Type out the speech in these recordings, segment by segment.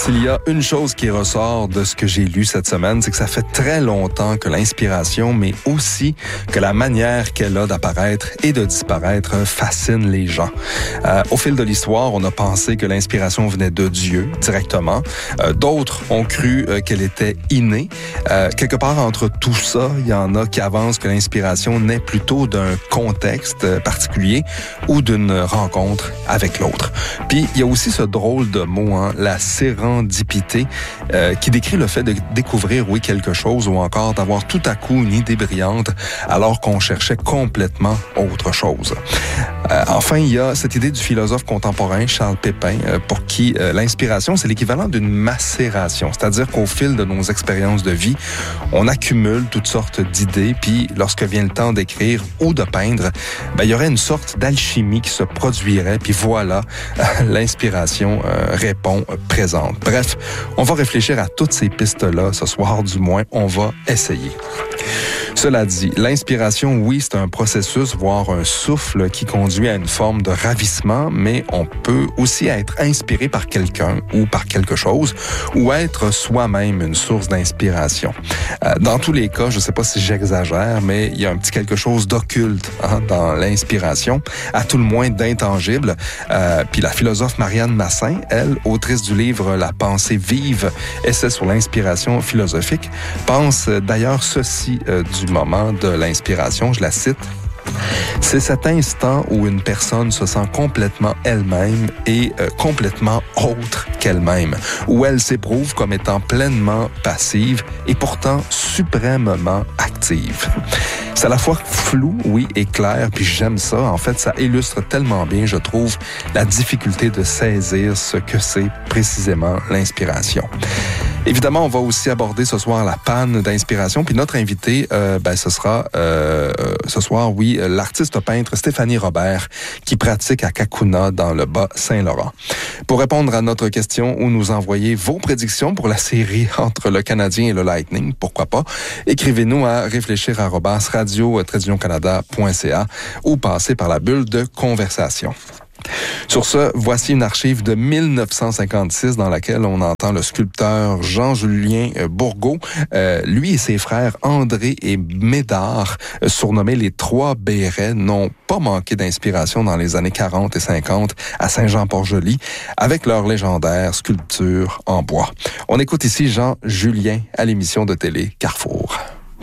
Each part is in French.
S'il y a une chose qui ressort de ce que j'ai lu cette semaine, c'est que ça fait très longtemps que l'inspiration, mais aussi que la manière qu'elle a d'apparaître et de disparaître fascine les gens. Au fil de l'histoire, on a pensé que l'inspiration venait de Dieu directement. D'autres ont cru qu'elle était innée. Quelque part entre tout ça, il y en a qui avancent que l'inspiration naît plutôt d'un contexte particulier ou d'une rencontre avec l'autre. Puis, il y a aussi ce drôle de mot, la sérendipité, qui décrit le fait de découvrir, quelque chose ou encore d'avoir tout à coup une idée brillante alors qu'on cherchait complètement autre chose. Enfin, il y a cette idée du philosophe contemporain Charles Pépin, pour qui l'inspiration, c'est l'équivalent d'une macération. C'est-à-dire qu'au fil de nos expériences de vie, on accumule toutes sortes d'idées, puis lorsque vient le temps d'écrire ou de peindre, il y aurait une sorte d'alchimie qui se produirait, puis voilà, l'inspiration répond présente. Bref, on va réfléchir à toutes ces pistes-là ce soir, du moins, on va essayer. Cela dit, l'inspiration, oui, c'est un processus, voire un souffle qui conduit à une forme de ravissement, mais on peut aussi être inspiré par quelqu'un ou par quelque chose, ou être soi-même une source d'inspiration. Dans tous les cas, je ne sais pas si j'exagère, mais il y a un petit quelque chose d'occulte dans l'inspiration, à tout le moins d'intangible. Puis la philosophe Marianne Massin, elle, autrice du livre La pensée vive, essai sur l'inspiration philosophique, pense d'ailleurs ceci du moment de l'inspiration, je la cite. C'est cet instant où une personne se sent complètement elle-même et complètement autre qu'elle-même, où elle s'éprouve comme étant pleinement passive et pourtant suprêmement active. C'est à la fois flou, oui, et clair, puis j'aime ça. En fait, ça illustre tellement bien, je trouve, la difficulté de saisir ce que c'est précisément l'inspiration. Évidemment, on va aussi aborder ce soir la panne d'inspiration. Puis notre invité, ce sera ce soir, l'artiste peintre Stéphanie Robert, qui pratique à Cacouna dans le Bas-Saint-Laurent. Pour répondre à notre question ou nous envoyer vos prédictions pour la série entre le Canadien et le Lightning, pourquoi pas, écrivez-nous à réfléchir@radio-canada.ca ou passez par la bulle de conversation. Sur ce, voici une archive de 1956 dans laquelle on entend le sculpteur Jean-Julien Bourgault. Lui et ses frères André et Médard, surnommés les Trois Bérets, n'ont pas manqué d'inspiration dans les années 40 et 50 à Saint-Jean-Port-Joli avec leur légendaire sculpture en bois. On écoute ici Jean-Julien à l'émission de télé Carrefour.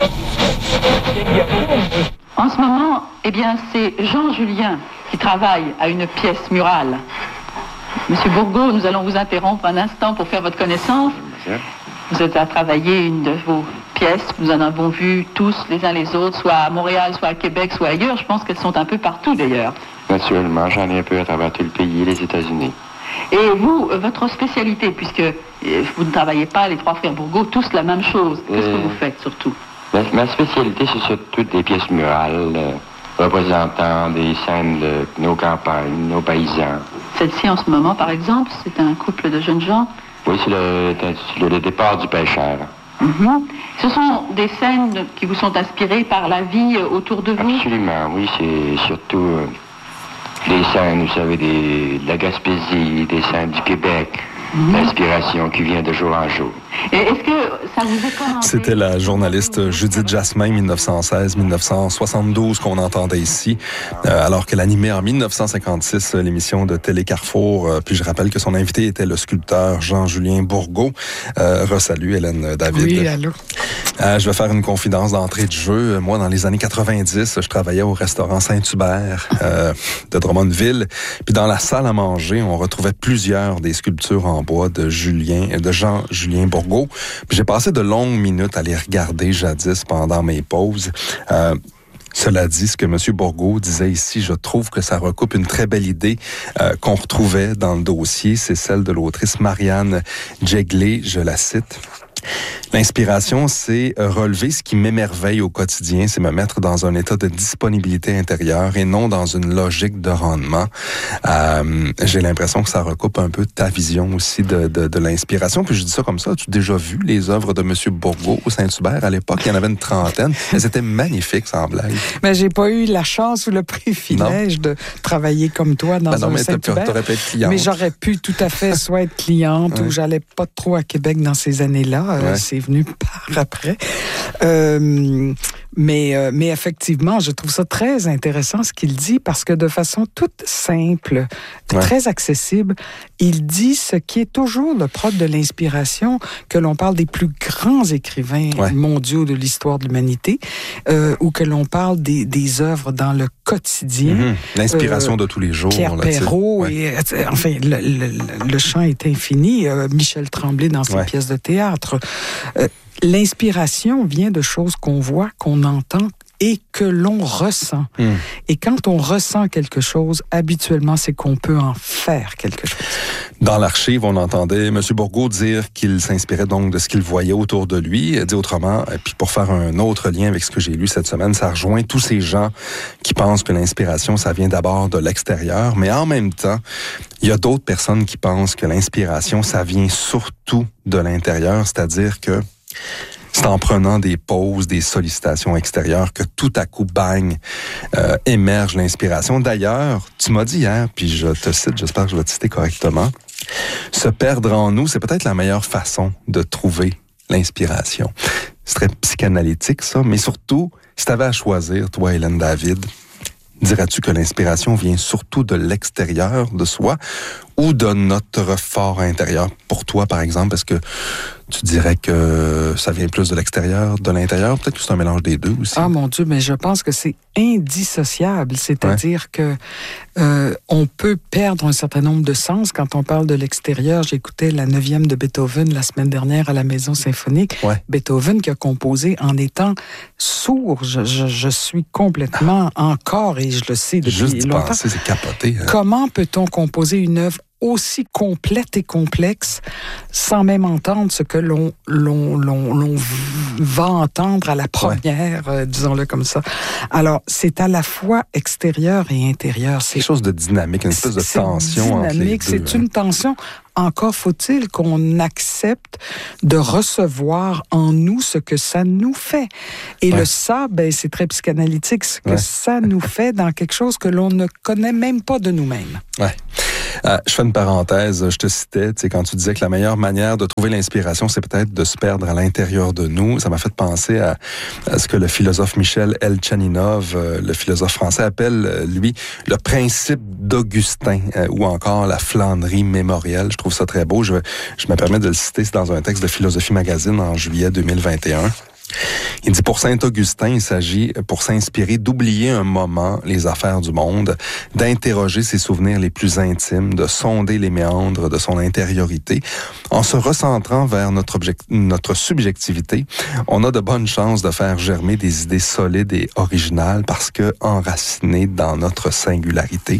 En ce moment, c'est Jean-Julien qui travaille à une pièce murale. Monsieur Bourgault, nous allons vous interrompre un instant pour faire votre connaissance. Vous êtes à travailler une de vos pièces. Nous en avons vu tous les uns les autres, soit à Montréal, soit à Québec, soit ailleurs. Je pense qu'elles sont un peu partout d'ailleurs. Naturellement, j'en ai un peu à travers tout le pays et les États-Unis. Et vous, votre spécialité, puisque vous ne travaillez pas, les trois frères Bourgault, tous la même chose. Qu'est-ce que vous faites surtout? Ma spécialité, c'est surtout des pièces murales représentant des scènes de nos campagnes, nos paysans. Celle-ci, en ce moment, par exemple, c'est un couple de jeunes gens. Oui, c'est le départ du pêcheur. Mm-hmm. Ce sont des scènes qui vous sont inspirées par la vie autour de vous? Absolument, oui. C'est surtout des scènes, vous savez, de la Gaspésie, des scènes du Québec. L'inspiration qui vient de jour en jour. Et est-ce que ça vous est commandé? C'était la journaliste Judith Jasmin, 1916-1972, qu'on entendait ici, alors qu'elle animait en 1956 l'émission de Télé Carrefour. Puis je rappelle que son invité était le sculpteur Jean-Julien Bourgault. Resalut Hélène David. Oui, allô. Je vais faire une confidence d'entrée de jeu. Moi, dans les années 90, je travaillais au restaurant Saint-Hubert de Drummondville. Puis dans la salle à manger, on retrouvait plusieurs des sculptures en bois de Jean-Julien Bourgault. Puis j'ai passé de longues minutes à les regarder jadis pendant mes pauses. Cela dit, ce que M. Bourgault disait ici, je trouve que ça recoupe une très belle idée qu'on retrouvait dans le dossier. C'est celle de l'autrice Marianne Jeglé, je la cite. L'inspiration, c'est relever ce qui m'émerveille au quotidien, c'est me mettre dans un état de disponibilité intérieure et non dans une logique de rendement. J'ai l'impression que ça recoupe un peu ta vision aussi de l'inspiration. Puis je dis ça comme ça, as-tu déjà vu les œuvres de M. Bourgault au Saint-Hubert à l'époque? Il y en avait une trentaine. Elles étaient magnifiques, sans blague. Mais j'ai pas eu la chance ou le privilège de travailler comme toi dans un Saint-Hubert. T'aurais pu être cliente. Mais j'aurais pu tout à fait soit être cliente ou j'allais pas trop à Québec dans ces années-là. C'est venu par après. Mais effectivement, je trouve ça très intéressant ce qu'il dit parce que de façon toute simple, très accessible, il dit ce qui est toujours le propre de l'inspiration, que l'on parle des plus grands écrivains mondiaux de l'histoire de l'humanité, ou que l'on parle des œuvres dans le quotidien. L'inspiration de tous les jours. Pierre Perrault, enfin, le champ est infini. Michel Tremblay dans ses pièces de théâtre. L'inspiration vient de choses qu'on voit, qu'on entend et que l'on ressent. Et quand on ressent quelque chose, habituellement, c'est qu'on peut en faire quelque chose. Dans l'archive, on entendait M. Bourgault dire qu'il s'inspirait donc de ce qu'il voyait autour de lui. Dit autrement, puis pour faire un autre lien avec ce que j'ai lu cette semaine, ça rejoint tous ces gens qui pensent que l'inspiration, ça vient d'abord de l'extérieur, mais en même temps, il y a d'autres personnes qui pensent que l'inspiration, ça vient surtout de l'intérieur, c'est-à-dire que c'est en prenant des pauses, des sollicitations extérieures que tout à coup, bang, émerge l'inspiration. D'ailleurs, tu m'as dit hier, puis je te cite, j'espère que je vais te citer correctement, se perdre en nous, c'est peut-être la meilleure façon de trouver l'inspiration. C'est très psychanalytique, ça, mais surtout, si tu avais à choisir, toi, Hélène David, dirais-tu que l'inspiration vient surtout de l'extérieur de soi ou de notre fort intérieur? Pour toi, par exemple, est-ce que tu dirais que ça vient plus de l'extérieur, de l'intérieur? Peut-être que c'est un mélange des deux aussi. Ah mon Dieu, mais je pense que c'est indissociable. C'est-à-dire que on peut perdre un certain nombre de sens quand on parle de l'extérieur. J'écoutais la 9e de Beethoven la semaine dernière à la Maison Symphonique. Beethoven qui a composé en étant sourd. Je suis complètement encore, et je le sais depuis longtemps. Juste d'y penser, c'est capoté. Comment peut-on composer une œuvre aussi complète et complexe sans même entendre ce que l'on va entendre à la première, disons-le comme ça. Alors, c'est à la fois extérieur et intérieur. C'est quelque chose de dynamique, une espèce de tension entre les deux. C'est une tension. Encore faut-il qu'on accepte de recevoir en nous ce que ça nous fait. Et le ça, c'est très psychanalytique, ce que ça nous fait dans quelque chose que l'on ne connaît même pas de nous-mêmes. Je fais une parenthèse, je te citais, quand tu disais que la meilleure manière de trouver l'inspiration, c'est peut-être de se perdre à l'intérieur de nous. Ça m'a fait penser à ce que le philosophe Michel Elchaninov, le philosophe français, appelle, lui, le principe d'Augustin, ou encore la flânerie mémorielle. Je trouve ça très beau. Je me permets de le citer, c'est dans un texte de Philosophie Magazine en juillet 2021. Il dit, pour Saint-Augustin, il s'agit, pour s'inspirer, d'oublier un moment les affaires du monde, d'interroger ses souvenirs les plus intimes, de sonder les méandres de son intériorité. En se recentrant vers notre subjectivité, on a de bonnes chances de faire germer des idées solides et originales parce que enracinées dans notre singularité.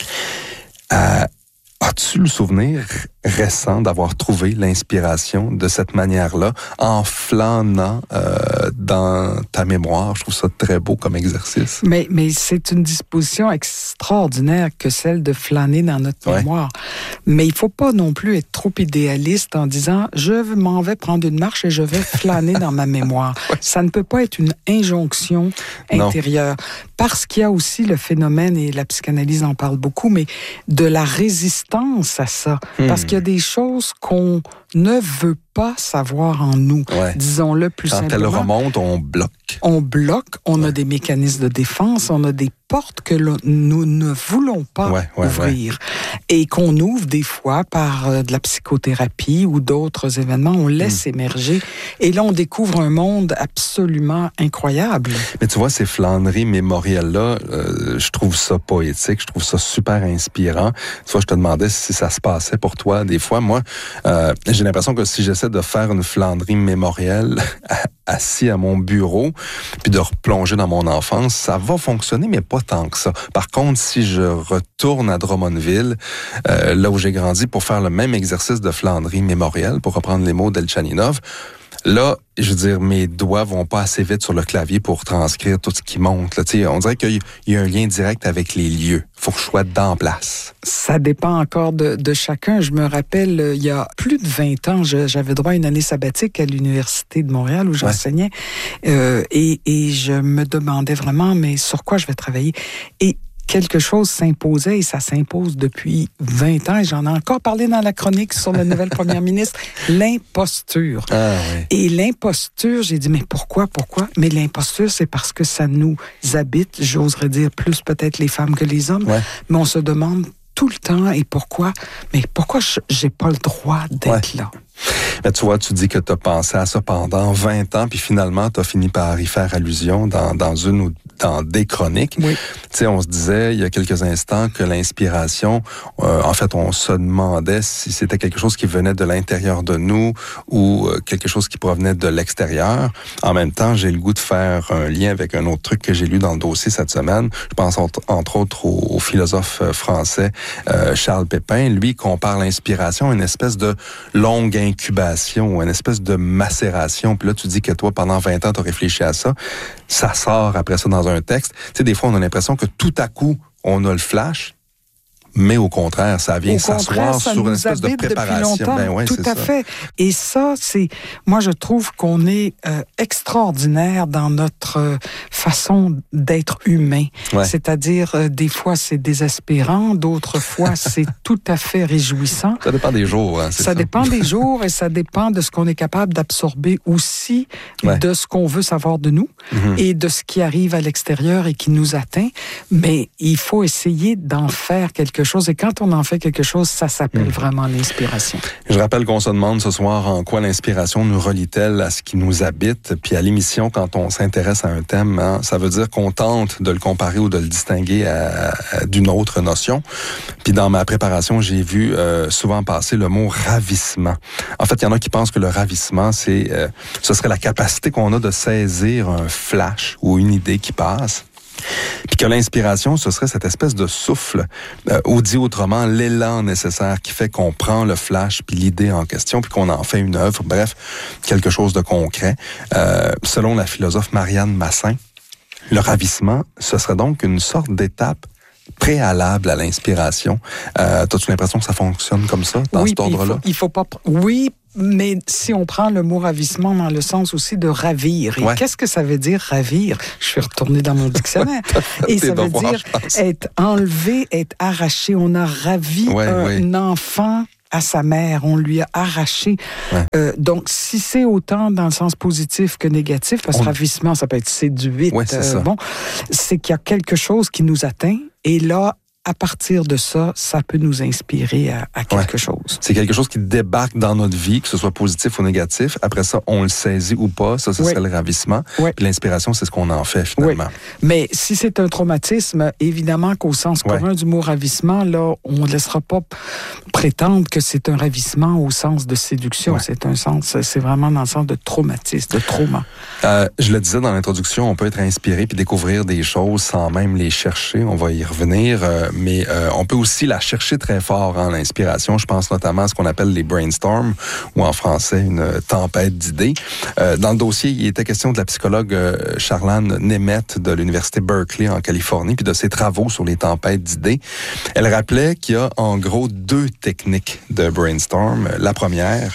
As-tu le souvenir récent d'avoir trouvé l'inspiration de cette manière-là en flânant dans ta mémoire? Je trouve ça très beau comme exercice. Mais c'est une disposition extraordinaire que celle de flâner dans notre mémoire. Mais il faut pas non plus être trop idéaliste en disant « je m'en vais prendre une marche et je vais flâner dans ma mémoire ». Ça ne peut pas être une injonction intérieure. Parce qu'il y a aussi le phénomène, et la psychanalyse en parle beaucoup, mais de la résistance à ça. Parce qu'il y a des choses qu'on ne veut pas savoir en nous, disons-le plus simplement. Quand elle remonte, on bloque. On bloque, on a des mécanismes de défense, on a des portes que nous ne voulons pas ouvrir et qu'on ouvre des fois par de la psychothérapie ou d'autres événements, on laisse émerger et là on découvre un monde absolument incroyable. Mais tu vois, ces flâneries mémorielles-là, je trouve ça poétique, je trouve ça super inspirant. Tu vois, je te demandais si ça se passait pour toi des fois. Moi, j'ai l'impression que si j'essaie de faire une flânerie mémorielle assis à mon bureau, puis de replonger dans mon enfance, ça va fonctionner, mais pas tant que ça. Par contre, si je retourne à Drummondville, là où j'ai grandi, pour faire le même exercice de flânerie mémorielle, pour reprendre les mots d'Elchaninov, Là, je veux dire, mes doigts vont pas assez vite sur le clavier pour transcrire tout ce qui monte. Là. On dirait qu'il y a un lien direct avec les lieux. Faut que je sois dans place. Ça dépend encore de chacun. Je me rappelle, il y a plus de 20 ans, j'avais droit à une année sabbatique à l'Université de Montréal où j'enseignais. Et je me demandais vraiment, mais sur quoi je vais travailler? Et quelque chose s'imposait et ça s'impose depuis 20 ans. Et j'en ai encore parlé dans la chronique sur la nouvelle première ministre. L'imposture. Ah, oui. Et l'imposture, j'ai dit, mais pourquoi? Mais l'imposture, c'est parce que ça nous habite, j'oserais dire plus peut-être les femmes que les hommes. Ouais. Mais on se demande tout le temps, et pourquoi? Mais pourquoi j'ai pas le droit d'être là? Mais tu vois, tu dis que tu as pensé à ça pendant 20 ans, puis finalement, tu as fini par y faire allusion dans une ou dans des chroniques. Oui. Tu sais, on se disait il y a quelques instants que l'inspiration, en fait, on se demandait si c'était quelque chose qui venait de l'intérieur de nous ou quelque chose qui provenait de l'extérieur. En même temps, j'ai le goût de faire un lien avec un autre truc que j'ai lu dans le dossier cette semaine. Je pense entre autres au philosophe français Charles Pépin. Lui compare l'inspiration à une espèce de longue incubation, une espèce de macération. Puis là, tu dis que toi, pendant 20 ans, tu as réfléchi à ça. Ça sort après ça dans un texte. Tu sais, des fois, on a l'impression que tout à coup, on a le flash, mais au contraire, ça vient s'asseoir sur une espèce de préparation. Ben ouais, tout à fait. Et ça, moi, je trouve qu'on est extraordinaire dans notre façon d'être humain. Ouais. C'est-à-dire, des fois, c'est désespérant, d'autres fois, c'est tout à fait réjouissant. Ça dépend des jours. Hein, ça dépend des jours et ça dépend de ce qu'on est capable d'absorber aussi, de ce qu'on veut savoir de nous et de ce qui arrive à l'extérieur et qui nous atteint. Mais il faut essayer d'en faire quelque chose. Et quand on en fait quelque chose, ça s'appelle vraiment l'inspiration. Je rappelle qu'on se demande ce soir en quoi l'inspiration nous relie-t-elle à ce qui nous habite. Puis à l'émission, quand on s'intéresse à un thème, hein, ça veut dire qu'on tente de le comparer ou de le distinguer d'une autre notion. Puis dans ma préparation, j'ai vu souvent passer le mot ravissement. En fait, il y en a qui pensent que le ravissement, ce serait la capacité qu'on a de saisir un flash ou une idée qui passe. Puis que l'inspiration, ce serait cette espèce de souffle, ou dit autrement, l'élan nécessaire qui fait qu'on prend le flash puis l'idée en question puis qu'on en fait une œuvre, bref, quelque chose de concret. Selon la philosophe Marianne Massin, le ravissement, ce serait donc une sorte d'étape préalable à l'inspiration. T'as-tu l'impression que ça fonctionne comme ça, dans cet ordre-là? Il faut pas... Oui, mais si on prend le mot ravissement dans le sens aussi de ravir, et qu'est-ce que ça veut dire ravir? Je suis retournée dans mon dictionnaire. Et ça veut dire être enlevé, être arraché. On a ravi un enfant à sa mère, on lui a arraché. Donc, si c'est autant dans le sens positif que négatif, parce que ravissement, ça peut être séduite, c'est qu'il y a quelque chose qui nous atteint, et là, à partir de ça, ça peut nous inspirer à quelque chose. C'est quelque chose qui débarque dans notre vie, que ce soit positif ou négatif. Après ça, on le saisit ou pas. Ça, ce serait le ravissement. Puis l'inspiration, c'est ce qu'on en fait, finalement. Mais si c'est un traumatisme, évidemment qu'au sens commun du mot ravissement, là, on ne laissera pas prétendre que c'est un ravissement au sens de séduction. C'est vraiment dans le sens de traumatisme, de trauma. Je le disais dans l'introduction, on peut être inspiré puis découvrir des choses sans même les chercher. On va y revenir. Mais on peut aussi la chercher très fort en l'inspiration. Je pense notamment à ce qu'on appelle les brainstorms, ou en français, une tempête d'idées. Dans le dossier, il était question de la psychologue Charlane Nemeth de l'Université Berkeley en Californie, puis de ses travaux sur les tempêtes d'idées. Elle rappelait qu'il y a en gros 2 techniques de brainstorm. La première,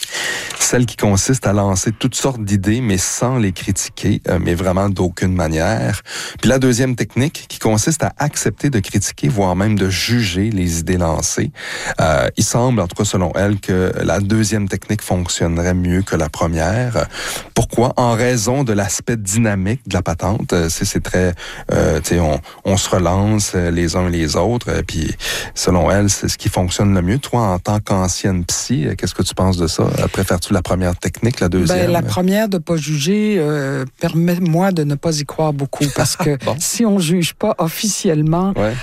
celle qui consiste à lancer toutes sortes d'idées, mais sans les critiquer, mais vraiment d'aucune manière. Puis la deuxième technique, qui consiste à accepter de critiquer, voire même de juger les idées lancées. Il semble, en tout cas selon elle, que la deuxième technique fonctionnerait mieux que la première. Pourquoi? En raison de l'aspect dynamique de la patente. C'est très... on se relance les uns les autres, puis selon elle, c'est ce qui fonctionne le mieux. Toi, en tant qu'ancienne psy, qu'est-ce que tu penses de ça? Préfères-tu la première technique, la deuxième? La première, de ne pas juger, permet-moi de ne pas y croire beaucoup. Parce que si on ne juge pas officiellement, moi,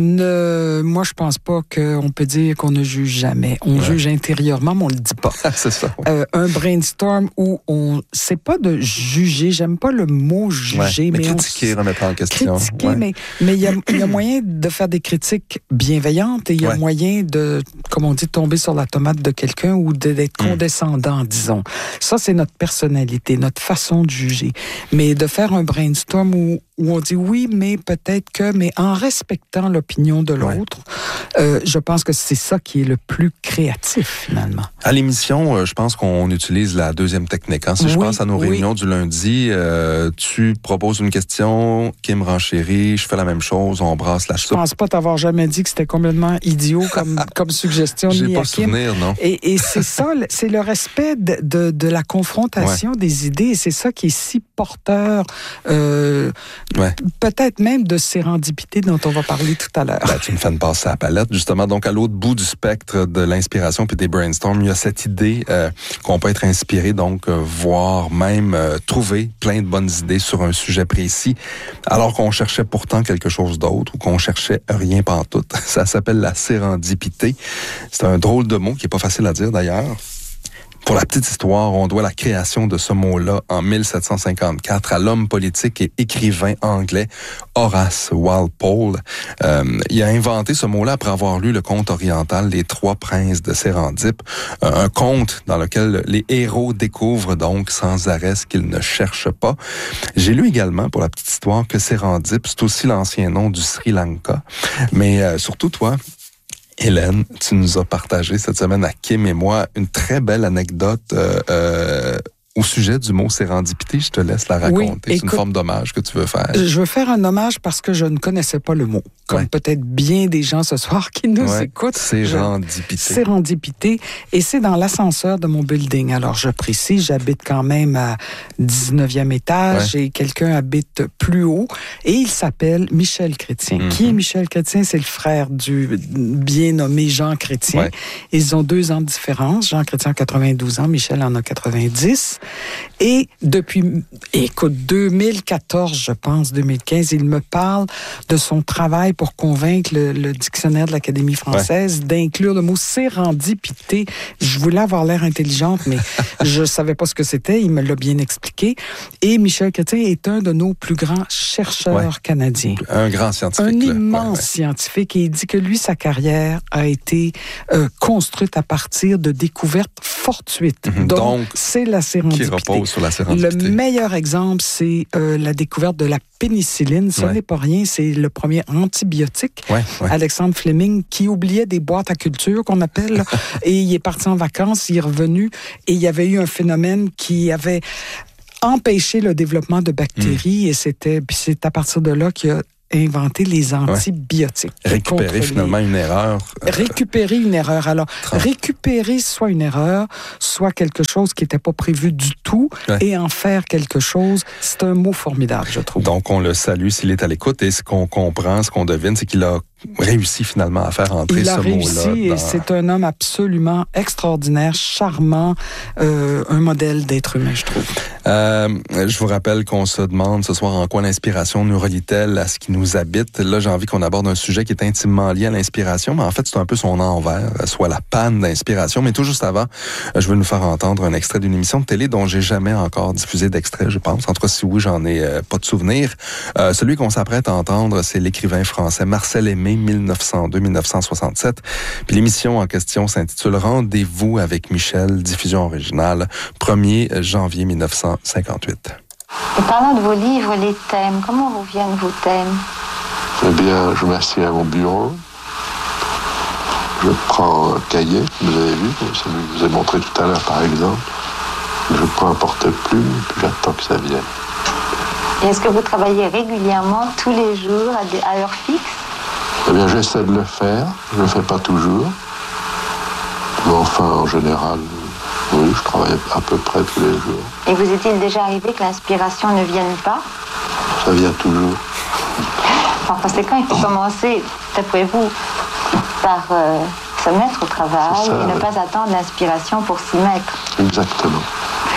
je pense pas qu'on peut dire qu'on ne juge jamais. On juge intérieurement, mais on ne le dit pas. C'est ça. Un brainstorm où on... C'est pas de juger, j'aime pas le mot juger. Mais critiquer, remettre en question. Critiquer, mais il y a moyen de faire des critiques bienveillantes et il y a moyen de, comme on dit, tomber sur la tomate de quelqu'un ou d'être condescendant dedans, disons. Ça, c'est notre personnalité, notre façon de juger. Mais de faire un brainstorm où on dit oui, mais peut-être que, mais en respectant l'opinion de l'autre, je pense que c'est ça qui est le plus créatif, finalement. À l'émission, je pense qu'on utilise la deuxième technique. Hein? Si je pense à nos réunions du lundi, tu proposes une question, Kim renchérit, je fais la même chose, on brasse la soupe. Je pense pas t'avoir jamais dit que c'était complètement idiot comme suggestion. J'ai pas souvenir, non. Et c'est ça, c'est le respect de la confrontation des idées, et c'est ça qui est si porteur, peut-être même de sérendipité dont on va parler tout à l'heure. Tu me fais une passe à la palette, justement. Donc, à l'autre bout du spectre de l'inspiration puis des brainstorms, il y a cette idée qu'on peut être inspiré, donc voire même trouver plein de bonnes idées sur un sujet précis, alors qu'on cherchait pourtant quelque chose d'autre ou qu'on cherchait rien pantoute. Ça s'appelle la sérendipité. C'est un drôle de mot qui est pas facile à dire d'ailleurs. Pour la petite histoire, on doit la création de ce mot-là en 1754 à l'homme politique et écrivain anglais Horace Walpole. Il a inventé ce mot-là après avoir lu le conte oriental Les Trois Princes de Sérendipe, un conte dans lequel les héros découvrent donc sans arrêt ce qu'ils ne cherchent pas. J'ai lu également, pour la petite histoire, que Sérendipe, c'est aussi l'ancien nom du Sri Lanka. Mais surtout toi, Hélène, tu nous as partagé cette semaine à Kim et moi une très belle anecdote au sujet du mot sérendipité. Je te laisse la raconter. Oui, c'est une forme d'hommage que tu veux faire. Je veux faire un hommage parce que je ne connaissais pas le mot. Comme peut-être bien des gens ce soir qui nous écoutent. Sérendipité. Sérendipité. Et c'est dans l'ascenseur de mon building. Alors, je précise, j'habite quand même à 19e étage et quelqu'un habite plus haut. Et il s'appelle Michel Chrétien. Qui est Michel Chrétien? C'est le frère du bien nommé Jean Chrétien. Ils ont 2 ans de différence. Jean Chrétien a 92 ans, Michel en a 90. Et depuis, 2014, je pense, 2015, il me parle de son travail pour convaincre le dictionnaire de l'Académie française d'inclure le mot sérendipité. Je voulais avoir l'air intelligente, mais je savais pas ce que c'était. Il me l'a bien expliqué. Et Michel Chrétien est un de nos plus grands chercheurs canadiens. Un grand scientifique. Un immense scientifique. Et il dit que lui, sa carrière a été construite à partir de découvertes fortuites. Donc, c'est la sérendipité. Qui repose sur la sérendipité. Le meilleur exemple, c'est la découverte de la pénicilline. Ce n'est pas rien, c'est le premier antibiotique. Alexandre Fleming, qui oubliait des boîtes à culture, qu'on appelle, et il est parti en vacances, il est revenu, et il y avait eu un phénomène qui avait empêché le développement de bactéries, et c'est à partir de là qu'il a inventé les antibiotiques. Récupérer finalement une erreur. Récupérer une erreur. Alors, récupérer soit une erreur, soit quelque chose qui n'était pas prévu du tout, et en faire quelque chose, c'est un mot formidable, je trouve. Donc, on le salue s'il est à l'écoute, et ce qu'on comprend, ce qu'on devine, c'est qu'il a réussi finalement à faire entrer ce mot-là. Il a réussi, et c'est un homme absolument extraordinaire, charmant, un modèle d'être humain, je trouve. Je vous rappelle qu'on se demande ce soir en quoi l'inspiration nous relie-t-elle à ce qui nous habite. Là, j'ai envie qu'on aborde un sujet qui est intimement lié à l'inspiration, mais en fait, c'est un peu son envers, soit la panne d'inspiration. Mais tout juste avant, je veux nous faire entendre un extrait d'une émission de télé dont j'ai jamais encore diffusé d'extrait, je pense. En tout cas, si oui, j'en ai pas de souvenir. Celui qu'on s'apprête à entendre, c'est l'écrivain français Marcel Aimé, 1902-1967. Puis l'émission en question s'intitule Rendez-vous avec Michel, diffusion originale, 1er janvier 1958. Et parlant de vos livres, les thèmes, comment vous viennent vos thèmes? Eh bien, je m'assieds à mon bureau, je prends un cahier, vous avez vu, celui que je vous ai montré tout à l'heure par exemple, je prends un porte-plume, puis j'attends que ça vienne. Et est-ce que vous travaillez régulièrement, tous les jours, à heure fixe? Eh bien, j'essaie de le faire, je ne le fais pas toujours, mais enfin, en général, oui, je travaille à peu près tous les jours. Et vous est-il déjà arrivé que l'inspiration ne vienne pas? Ça vient toujours. Par conséquent, il faut commencer, d'après vous, par se mettre au travail et ne pas attendre l'inspiration pour s'y mettre. Exactement.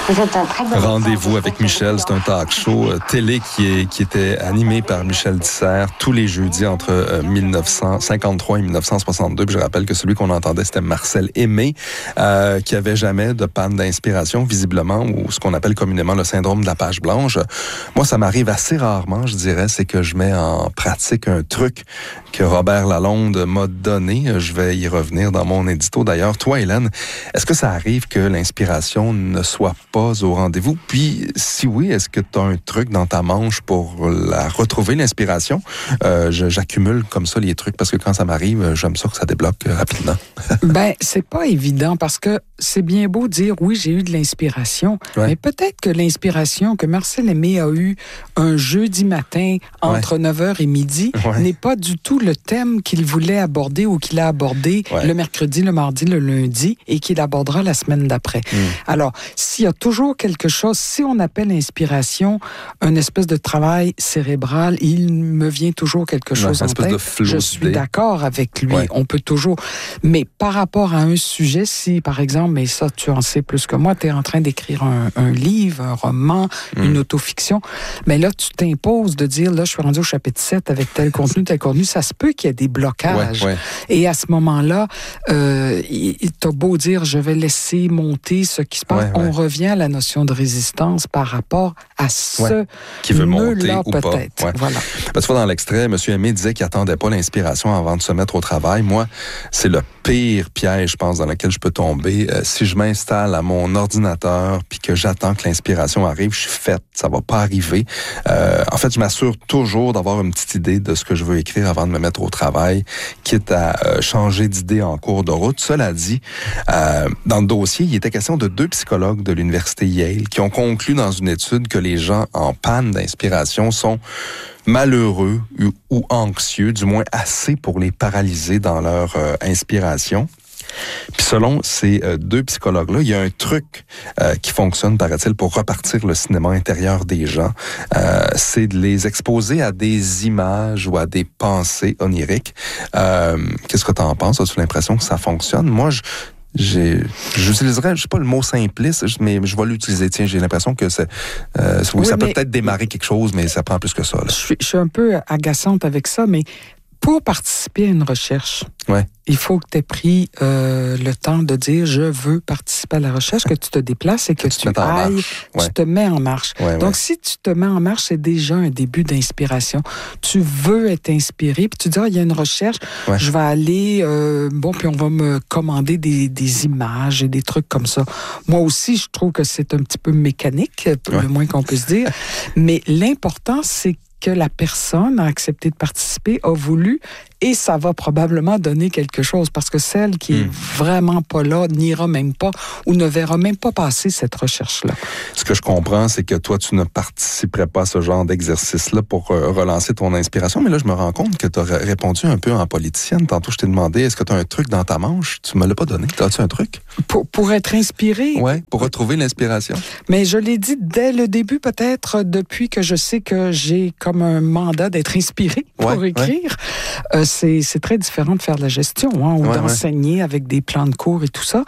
Vous êtes un très bon Rendez-vous avec Michel, c'est un talk show télé qui était animé par Michel Dissert tous les jeudis entre 1953 et 1962. Puis je rappelle que celui qu'on entendait, c'était Marcel Aimé, qui avait jamais de panne d'inspiration, visiblement, ou ce qu'on appelle communément le syndrome de la page blanche. Moi, ça m'arrive assez rarement, je dirais, c'est que je mets en pratique un truc que Robert Lalonde m'a donné. Je vais y revenir dans mon édito. D'ailleurs, toi, Hélène, est-ce que ça arrive que l'inspiration ne soit pas au rendez-vous? Puis, si oui, est-ce que tu as un truc dans ta manche pour la retrouver, l'inspiration? J'accumule comme ça les trucs parce que quand ça m'arrive, j'aime ça que ça débloque rapidement. C'est pas évident parce que c'est bien beau de dire oui, j'ai eu de l'inspiration, mais peut-être que l'inspiration que Marcel Aimé a eu un jeudi matin entre 9h et midi n'est pas du tout le thème qu'il voulait aborder ou qu'il a abordé le mercredi, le mardi, le lundi et qu'il abordera la semaine d'après. Alors, s'il y a toujours quelque chose, si on appelle inspiration une espèce de travail cérébral, il me vient toujours quelque chose en tête. Je suis d'accord avec lui. On peut toujours... Mais par rapport à un sujet, si, par exemple, mais ça, tu en sais plus que moi, tu es en train d'écrire un livre, un roman, une autofiction, mais là, tu t'imposes de dire, là, je suis rendu au chapitre 7 avec tel contenu, ça se peut qu'il y ait des blocages. Et à ce moment-là, t'as beau dire, je vais laisser monter ce qui se passe, on revient à la notion de résistance par rapport à ce qui veut monter ou peut-être. pas. Voilà. Tu vois, dans l'extrait, M. Aimé disait qu'il n'attendait pas l'inspiration avant de se mettre au travail. Moi, c'est le pire piège, je pense, dans lequel je peux tomber. Si je m'installe à mon ordinateur puis que j'attends que l'inspiration arrive, je suis faite. Ça va pas arriver. En fait, je m'assure toujours d'avoir une petite idée de ce que je veux écrire avant de me mettre au travail, quitte à changer d'idée en cours de route. Cela dit, dans le dossier, il était question de 2 psychologues de l'Université Yale qui ont conclu dans une étude que les gens en panne d'inspiration sont malheureux ou anxieux, du moins assez pour les paralyser dans leur inspiration. Puis selon ces 2 psychologues-là, il y a un truc qui fonctionne, paraît-il, pour repartir le cinéma intérieur des gens. C'est de les exposer à des images ou à des pensées oniriques. Qu'est-ce que tu en penses? As-tu l'impression que ça fonctionne? Moi, j'utiliserais, je sais pas le mot simpliste, mais je vais l'utiliser. Tiens, j'ai l'impression que ça peut peut-être démarrer quelque chose, mais ça prend plus que ça. Là. Je suis un peu agaçante avec ça, mais pour participer à une recherche, il faut que tu aies pris le temps de dire « je veux participer à la recherche », que tu te déplaces et que tu ailles, tu te mets en marche. Donc, si tu te mets en marche, c'est déjà un début d'inspiration. Tu veux être inspiré, puis tu dis « ah, il y a une recherche, je vais aller, puis on va me commander des images et des trucs comme ça. » Moi aussi, je trouve que c'est un petit peu mécanique, le moins qu'on puisse dire, mais l'important, c'est que la personne a accepté de participer, a voulu, et ça va probablement donner quelque chose, parce que celle qui est vraiment pas là, n'ira même pas, ou ne verra même pas passer cette recherche-là. Ce que je comprends, c'est que toi, tu ne participerais pas à ce genre d'exercice-là pour relancer ton inspiration, mais là, je me rends compte que tu as répondu un peu en politicienne. Tantôt, je t'ai demandé, est-ce que tu as un truc dans ta manche? Tu me l'as pas donné. As-tu un truc? Pour être inspiré? Oui, pour retrouver l'inspiration. Mais je l'ai dit dès le début, peut-être, depuis que je sais que j'ai comme un mandat d'être inspiré pour écrire. C'est très différent de faire de la gestion ou d'enseigner avec des plans de cours et tout ça.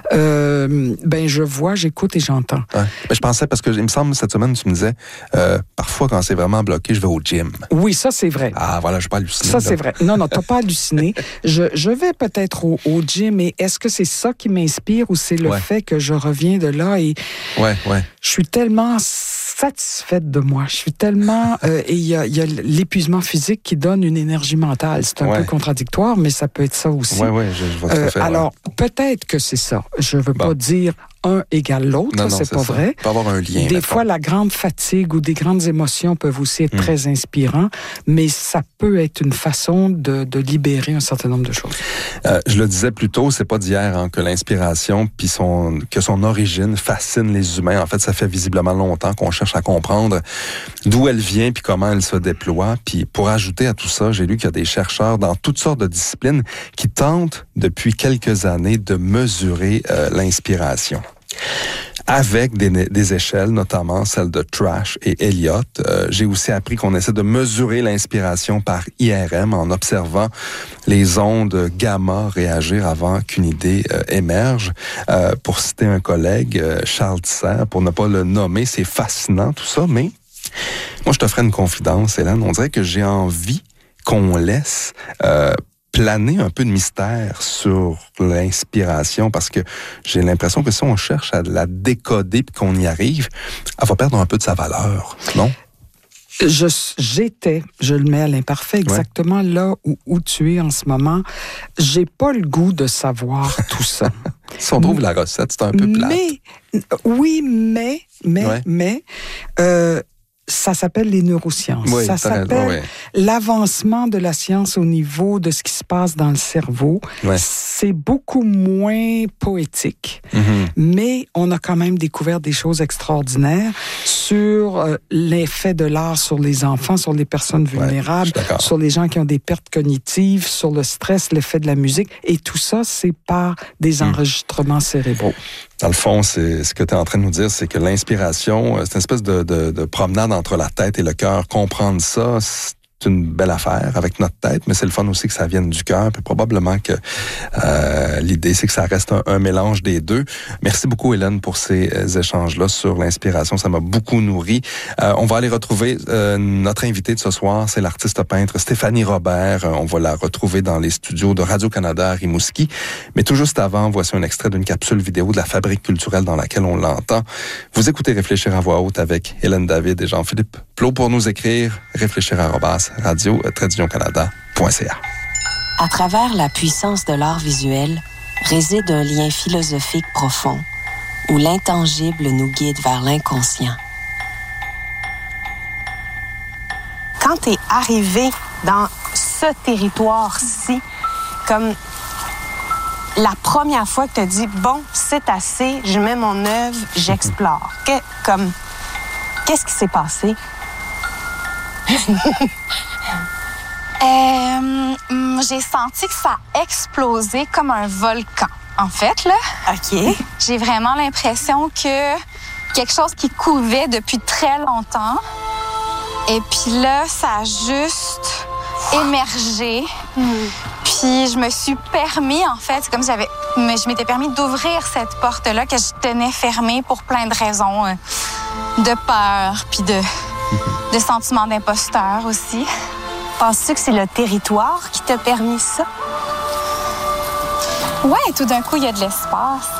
Je vois, j'écoute et j'entends. Mais je pensais, parce que il me semble, cette semaine, tu me disais, parfois, quand c'est vraiment bloqué, je vais au gym. Oui, ça, c'est vrai. Ah, voilà, je suis pas halluciné. Ça, c'est vrai. Non, t'as pas halluciné. Je vais peut-être au gym, et est-ce que c'est ça qui m'inspire ou c'est le fait que je reviens de là et je suis tellement satisfaite de moi. Je suis tellement... et il y a l'épuisement physique qui donne une énergie mentale. C'est un peu contradictoire, mais ça peut être ça aussi. Oui, je vois tout à fait. Alors, peut-être que c'est ça. Je veux pas dire un égale l'autre, non, c'est pas vrai. Il peut avoir un lien. Des fois, la grande fatigue ou des grandes émotions peuvent aussi être très inspirants, mais ça peut être une façon de libérer un certain nombre de choses. Je le disais plus tôt, c'est pas d'hier que l'inspiration puis que son origine fascine les humains. En fait, ça fait visiblement longtemps qu'on cherche à comprendre d'où elle vient puis comment elle se déploie. Puis pour ajouter à tout ça, j'ai lu qu'il y a des chercheurs dans toutes sortes de disciplines qui tentent depuis quelques années de mesurer l'inspiration. avec des échelles, notamment celles de Trash et Elliott. J'ai aussi appris qu'on essaie de mesurer l'inspiration par IRM en observant les ondes gamma réagir avant qu'une idée émerge. Pour citer un collègue, Charles Tisser, pour ne pas le nommer, c'est fascinant tout ça, mais moi je te ferai une confidence, Hélène, on dirait que j'ai envie qu'on laisse planer un peu de mystère sur l'inspiration, parce que j'ai l'impression que si on cherche à la décoder puis qu'on y arrive, elle va perdre un peu de sa valeur, non? Je le mets à l'imparfait, exactement là où tu es en ce moment. J'ai pas le goût de savoir tout ça. Si on trouve la recette, c'est un peu plate. Mais, ça s'appelle les neurosciences. Oui, ça s'appelle l'avancement de la science au niveau de ce qui se passe dans le cerveau. Ouais. C'est beaucoup moins poétique, mais on a quand même découvert des choses extraordinaires sur l'effet de l'art sur les enfants, sur les personnes vulnérables, sur les gens qui ont des pertes cognitives, sur le stress, l'effet de la musique. Et tout ça, c'est par des enregistrements cérébraux. Dans le fond, c'est ce que tu es en train de nous dire, c'est que l'inspiration, c'est une espèce de promenade entre la tête et le cœur. Comprendre ça, c'est une belle affaire avec notre tête, mais c'est le fun aussi que ça vienne du cœur. Puis probablement que l'idée, c'est que ça reste un mélange des deux. Merci beaucoup, Hélène, pour ces échanges-là sur l'inspiration. Ça m'a beaucoup nourri. On va aller retrouver notre invitée de ce soir. C'est l'artiste peintre Stéphanie Robert. On va la retrouver dans les studios de Radio-Canada à Rimouski. Mais tout juste avant, voici un extrait d'une capsule vidéo de la Fabrique culturelle dans laquelle on l'entend. Vous écoutez Réfléchir à voix haute avec Hélène David et Jean-Philippe Plot. Pour nous écrire, réfléchir@radio-canada.ca. À travers la puissance de l'art visuel réside un lien philosophique profond où l'intangible nous guide vers l'inconscient. Quand tu es arrivé dans ce territoire-ci, comme la première fois que tu as dit « Bon, c'est assez, je mets mon œuvre, j'explore », qu'est-ce qui s'est passé? J'ai senti que ça a explosé comme un volcan, en fait, là. OK. J'ai vraiment l'impression que quelque chose qui couvait depuis très longtemps. Et puis là, ça a juste émergé. Puis je me suis permis, en fait, c'est comme si je m'étais permis d'ouvrir cette porte-là que je tenais fermée pour plein de raisons. De peur, puis de sentiments d'imposteur aussi. Penses-tu que c'est le territoire qui t'a permis ça? Ouais, tout d'un coup, il y a de l'espace.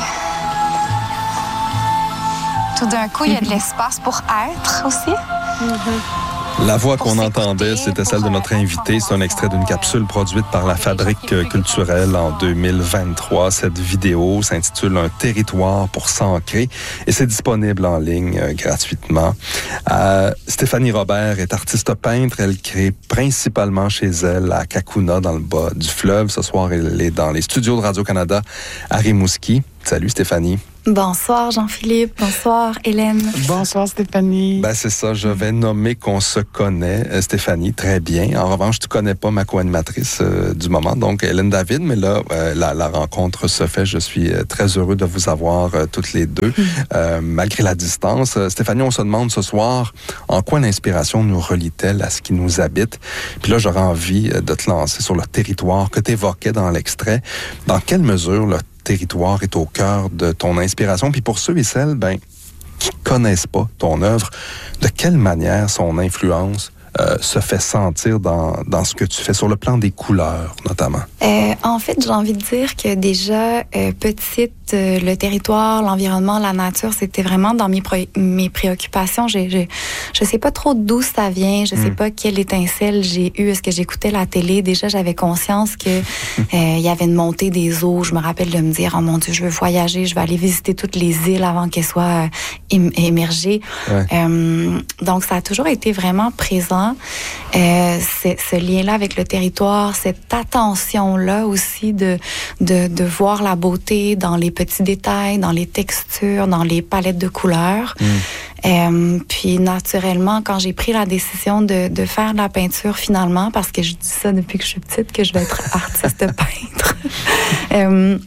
Tout d'un coup, il y a de l'espace pour être aussi. La voix qu'on entendait, c'était celle de notre invité. C'est un extrait d'une capsule produite par la Fabrique culturelle en 2023. Cette vidéo s'intitule « Un territoire pour s'ancrer » et c'est disponible en ligne gratuitement. Stéphanie Robert est artiste peintre. Elle crée principalement chez elle à Kakuna, dans le bas du fleuve. Ce soir, elle est dans les studios de Radio-Canada à Rimouski. Salut Stéphanie. Bonsoir Jean-Philippe, bonsoir Hélène. Bonsoir Stéphanie. Ben c'est ça, je vais nommer qu'on se connaît, Stéphanie, très bien. En revanche, tu connais pas ma co-animatrice du moment, donc Hélène David, mais là, la rencontre se fait. Je suis très heureux de vous avoir toutes les deux, malgré la distance. Stéphanie, on se demande ce soir, en quoi l'inspiration nous relie-t-elle à ce qui nous habite? Puis là, j'aurais envie de te lancer sur le territoire que tu évoquais dans l'extrait. Dans quelle mesure le territoire est au cœur de ton inspiration? Puis pour ceux et celles qui connaissent pas ton œuvre, de quelle manière son influence se fait sentir dans ce que tu fais, sur le plan des couleurs, notamment? En fait, j'ai envie de dire que déjà, petite, le territoire, l'environnement, la nature, c'était vraiment dans mes préoccupations. Je sais pas trop d'où ça vient, je sais pas quelle étincelle j'ai eue. Est-ce que j'écoutais la télé? Déjà, j'avais conscience que il y avait une montée des eaux. Je me rappelle de me dire, oh mon Dieu, je veux voyager, je vais aller visiter toutes les îles avant qu'elles soient émergées. Ouais. Donc, ça a toujours été vraiment présent. Ce lien-là avec le territoire, cette attention-là aussi de voir la beauté dans les petits détails, dans les textures, dans les palettes de couleurs. Puis naturellement, quand j'ai pris la décision de faire de la peinture finalement, parce que je dis ça depuis que je suis petite, que je vais être artiste peintre,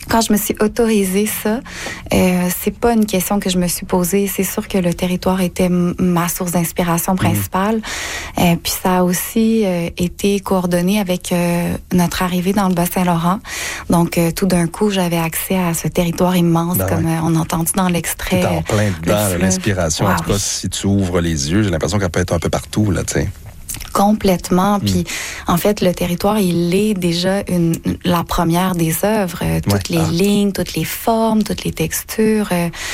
Quand je me suis autorisée ça, c'est pas une question que je me suis posée. C'est sûr que le territoire était ma source d'inspiration principale. Puis ça a aussi été coordonné avec notre arrivée dans le Bas-Saint-Laurent. Donc, tout d'un coup, j'avais accès à ce territoire immense, comme on a entendu dans l'extrait. T'es en plein dedans, l'inspiration. En tout cas, si tu ouvres les yeux, j'ai l'impression qu'elle peut être un peu partout, là, tu sais. Complètement. Puis, en fait, le territoire, il est déjà la première des œuvres. Toutes les lignes, toutes les formes, toutes les textures.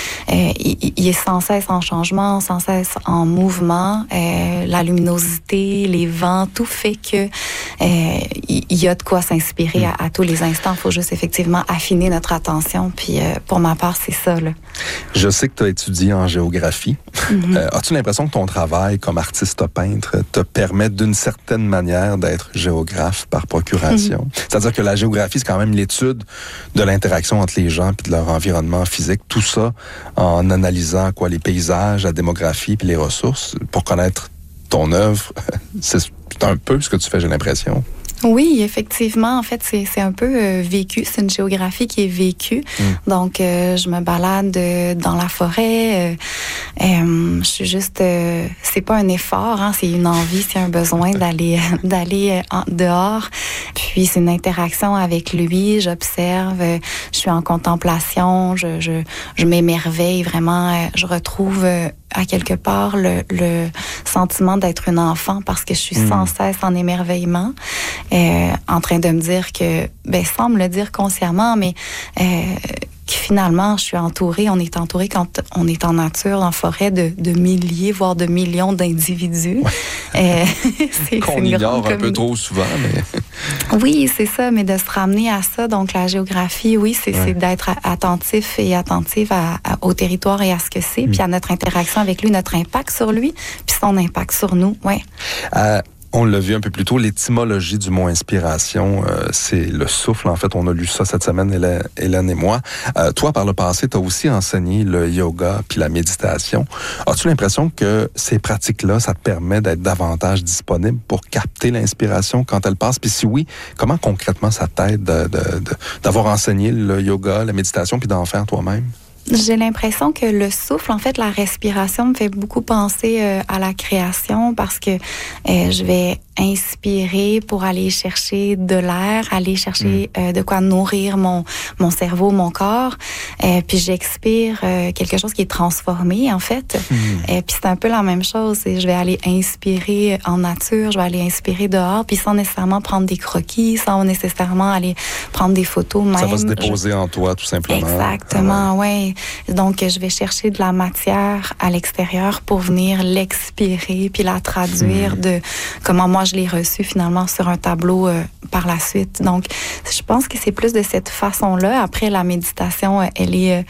Il est sans cesse en changement, sans cesse en mouvement. La luminosité, les vents, tout fait que il y a de quoi s'inspirer à tous les instants. Il faut juste effectivement affiner notre attention. Puis, pour ma part, c'est ça, là. Je sais que tu as étudié en géographie. As-tu l'impression que ton travail comme artiste peintre te permet d'une certaine manière d'être géographe par procuration? C'est-à-dire que la géographie, c'est quand même l'étude de l'interaction entre les gens puis de leur environnement physique. Tout ça en analysant les paysages, la démographie puis les ressources pour connaître ton œuvre. C'est un peu ce que tu fais, j'ai l'impression. Oui, effectivement. En fait, c'est un peu vécu. C'est une géographie qui est vécue. Donc, je me balade dans la forêt. Je suis juste... c'est pas un effort, hein, c'est une envie, c'est un besoin d'aller dehors. Puis, c'est une interaction avec lui. J'observe. Je suis en contemplation. Je m'émerveille vraiment. Je retrouve... à quelque part le sentiment d'être une enfant parce que je suis sans cesse en émerveillement, en train de me dire que, sans me le dire consciemment, mais que finalement, je suis entourée, on est entouré quand on est en nature, en forêt, de milliers, voire de millions d'individus. Qu'on ignore un peu trop souvent, mais... Oui, c'est ça, mais de se ramener à ça, donc la géographie, oui, c'est d'être attentif et attentive au territoire et à ce que c'est, puis à notre interaction avec lui, notre impact sur lui, puis son impact sur nous, oui. On l'a vu un peu plus tôt, l'étymologie du mot inspiration, c'est le souffle. En fait, on a lu ça cette semaine, Hélène et moi. Toi, par le passé, tu as aussi enseigné le yoga puis la méditation. As-tu l'impression que ces pratiques-là, ça te permet d'être davantage disponible pour capter l'inspiration quand elle passe? Puis si oui, comment concrètement ça t'aide d'avoir enseigné le yoga, la méditation, puis d'en faire toi-même? J'ai l'impression que le souffle, en fait, la respiration me fait beaucoup penser à la création parce que je vais inspirer pour aller chercher de l'air, aller chercher de quoi nourrir mon cerveau, mon corps. Puis j'expire quelque chose qui est transformé, en fait. Puis c'est un peu la même chose. Je vais aller inspirer en nature, je vais aller inspirer dehors, puis sans nécessairement prendre des croquis, sans nécessairement aller prendre des photos même. Ça va se déposer en toi, tout simplement. Exactement, oui. Donc, je vais chercher de la matière à l'extérieur pour venir l'expirer puis la traduire de comment moi je l'ai reçue finalement sur un tableau par la suite. Donc, je pense que c'est plus de cette façon-là. Après, la méditation, elle est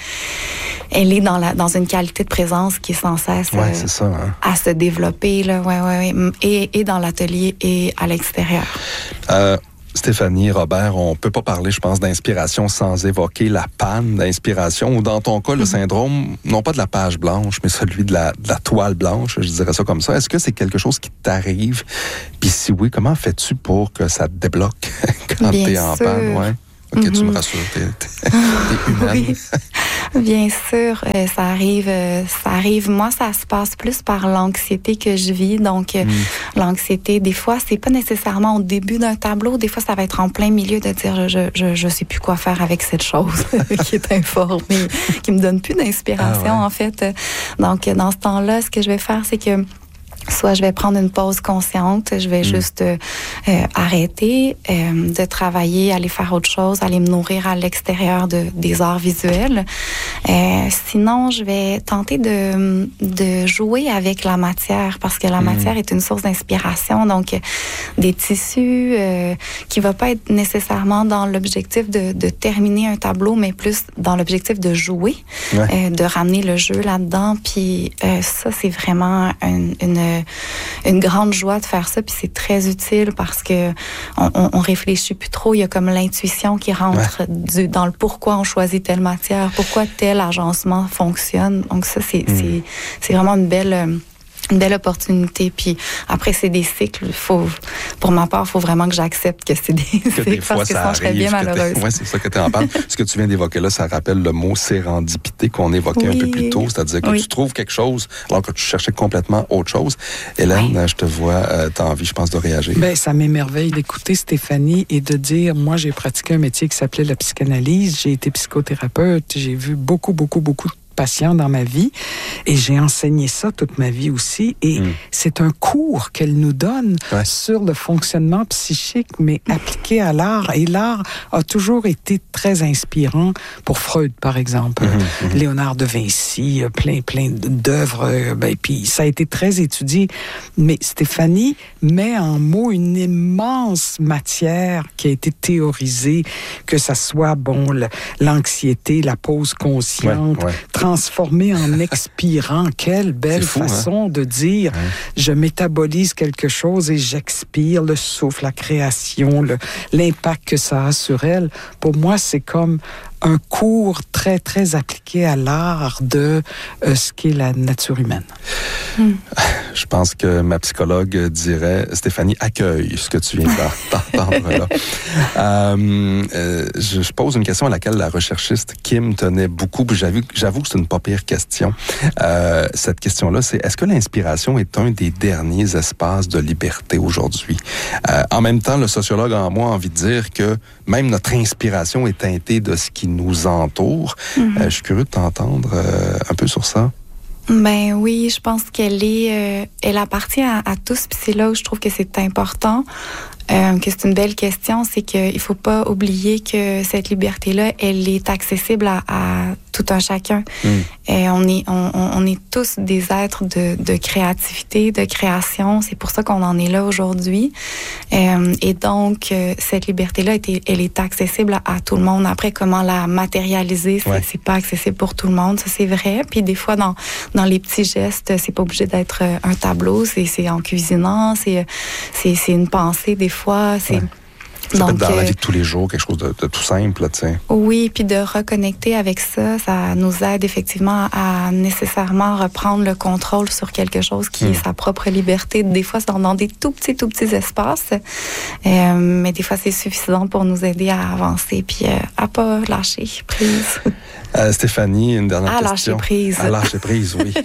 dans une qualité de présence qui est sans cesse c'est ça, hein? À se développer, là, et dans l'atelier et à l'extérieur. Stéphanie, Robert, on peut pas parler, je pense, d'inspiration sans évoquer la panne d'inspiration, ou dans ton cas, le syndrome, non pas de la page blanche, mais celui de la toile blanche, je dirais ça comme ça. Est-ce que c'est quelque chose qui t'arrive? Puis si oui, comment fais-tu pour que ça te débloque quand t'es en panne? Ouais. OK, tu me rassures, t'es humaine. Oui. Bien sûr, ça arrive. Moi, ça se passe plus par l'anxiété que je vis. Donc, l'anxiété, des fois, c'est pas nécessairement au début d'un tableau. Des fois, ça va être en plein milieu de dire, je sais plus quoi faire avec cette chose qui est informée, qui me donne plus d'inspiration, en fait. Donc, dans ce temps-là, ce que je vais faire, c'est que soit je vais prendre une pause consciente, je vais juste arrêter de travailler, aller faire autre chose, aller me nourrir à l'extérieur des arts visuels. Sinon, je vais tenter de jouer avec la matière parce que la matière est une source d'inspiration. Donc, des tissus qui va pas être nécessairement dans l'objectif de terminer un tableau, mais plus dans l'objectif de jouer, de ramener le jeu là-dedans. Puis ça, c'est vraiment une grande joie de faire ça, puis c'est très utile parce que on réfléchit plus trop. Il y a comme l'intuition qui rentre dans le pourquoi on choisit telle matière, pourquoi tel agencement fonctionne. Donc ça, c'est vraiment une belle une belle opportunité. Puis après, c'est des cycles. Pour ma part, il faut vraiment que j'accepte que c'est des cycles parce que sinon, je serais bien malheureuse. Oui, c'est ça que tu en parles. Ce que tu viens d'évoquer là, ça rappelle le mot sérendipité qu'on évoquait un peu plus tôt, c'est-à-dire que tu trouves quelque chose alors que tu cherchais complètement autre chose. Hélène, je te vois, tu as envie, je pense, de réagir. Bien, ça m'émerveille d'écouter Stéphanie et de dire, moi, j'ai pratiqué un métier qui s'appelait la psychanalyse, j'ai été psychothérapeute, j'ai vu beaucoup de patients dans ma vie et j'ai enseigné ça toute ma vie aussi et c'est un cours qu'elle nous donne sur le fonctionnement psychique mais appliqué à l'art et l'art a toujours été très inspirant pour Freud par exemple, Léonard de Vinci, plein d'œuvres, puis ça a été très étudié mais Stéphanie met en mots une immense matière qui a été théorisée, que ça soit l'anxiété, la pause consciente, transformé en expirant. Quelle belle façon de dire je métabolise quelque chose et j'expire, le souffle, la création, l'impact que ça a sur elle. Pour moi, c'est comme un cours très, très appliqué à l'art de ce qu'est la nature humaine. Je pense que ma psychologue dirait, Stéphanie, accueille ce que tu viens d'entendre là. Je pose une question à laquelle la recherchiste Kim tenait beaucoup, puis j'avoue que c'est une pas pire question. Cette question-là, c'est est-ce que l'inspiration est un des derniers espaces de liberté aujourd'hui? En même temps, le sociologue en moi a envie de dire que même notre inspiration est teintée de ce qui nous entoure. Je suis curieux de t'entendre un peu sur ça. Ben oui, je pense elle appartient à tous, puis c'est là où je trouve que c'est important. Que c'est une belle question, c'est qu'il faut pas oublier que cette liberté-là, elle est accessible à tout un chacun. Et on est tous des êtres de créativité, de création. C'est pour ça qu'on en est là aujourd'hui. Et donc, cette liberté-là, elle est accessible à tout le monde. Après, comment la matérialiser, c'est pas accessible pour tout le monde, ça c'est vrai. Puis des fois, dans les petits gestes, c'est pas obligé d'être un tableau, c'est en cuisinant, c'est une pensée des fois, c'est... Ça peut être dans la vie de tous les jours, quelque chose de tout simple, tu sais. Oui, puis de reconnecter avec ça, ça nous aide effectivement à nécessairement reprendre le contrôle sur quelque chose qui est sa propre liberté. Des fois, c'est dans des tout petits espaces, mais des fois, c'est suffisant pour nous aider à avancer puis à pas lâcher prise. Stéphanie, une dernière question. À lâcher prise, oui.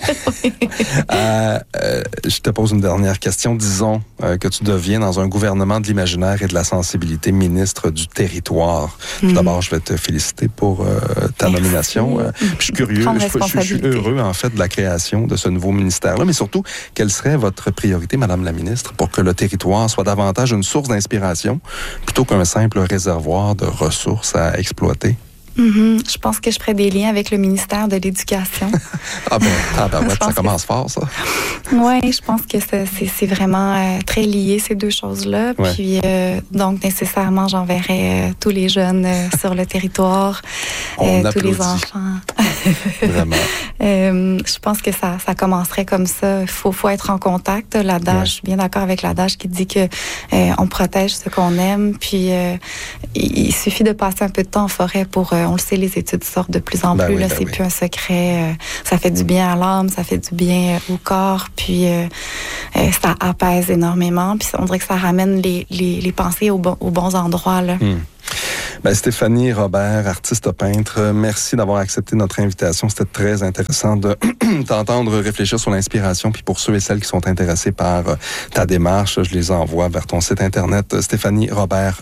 Je te pose une dernière question. Disons que tu deviens dans un gouvernement de l'imaginaire et de la sensibilité ministre du territoire. D'abord, je vais te féliciter pour ta nomination. Je suis curieux, je suis heureux en fait de la création de ce nouveau ministère-là, mais surtout, quelle serait votre priorité, Madame la ministre, pour que le territoire soit davantage une source d'inspiration plutôt qu'un simple réservoir de ressources à exploiter? Je pense que je ferais des liens avec le ministère de l'Éducation. Ça commence fort, ça. Oui, je pense que c'est vraiment très lié, ces deux choses-là. Puis, donc, nécessairement, j'enverrais tous les jeunes sur le territoire, tous les enfants. Vraiment. Je pense que ça commencerait comme ça. Il faut être en contact. L'adage, je suis bien d'accord avec l'adage qui dit que on protège ce qu'on aime. Puis, il suffit de passer un peu de temps en forêt pour... on le sait, les études sortent de plus en plus. C'est plus un secret. Ça fait du bien à l'âme, ça fait du bien au corps. Puis ça apaise énormément. Puis on dirait que ça ramène les pensées aux bons endroits. Là. Stéphanie Robert, artiste peintre, merci d'avoir accepté notre invitation. C'était très intéressant de t'entendre réfléchir sur l'inspiration. Puis pour ceux et celles qui sont intéressés par ta démarche, je les envoie vers ton site internet Stéphanie Robert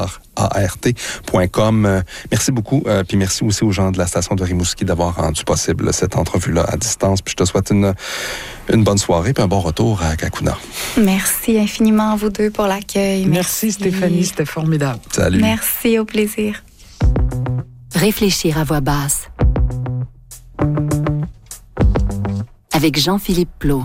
art.com. Merci beaucoup. Puis merci aussi aux gens de la station de Rimouski d'avoir rendu possible cette entrevue-là à distance. Puis je te souhaite une bonne soirée puis un bon retour à Kakuna. Merci infiniment à vous deux pour l'accueil. Merci Stéphanie, c'était formidable. Salut. Merci, au plaisir. Réfléchir à voix basse. Avec Jean-Philippe Plot.